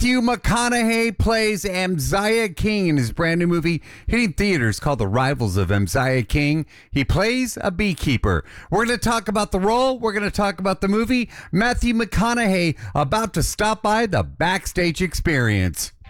Matthew McConaughey plays Amziah King in his brand new movie hitting theaters called The Rivals of Amziah King. He plays a beekeeper. We're going to talk about the role. We're going to talk about the movie. Matthew McConaughey about to stop by the Backstage Experience.